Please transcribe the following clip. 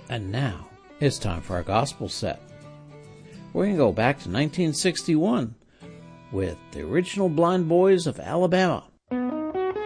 And now it's time for our gospel set. We're going to go back to 1961 with the original Blind Boys of Alabama